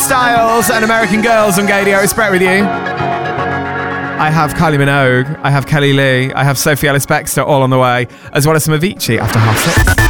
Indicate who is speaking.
Speaker 1: Styles and American Girls on Gadio. It's Brett with you. I have Kylie Minogue, I have Kelly Lee, I have Sophie Ellis-Bextor all on the way, as well as some Avicii after 6:30.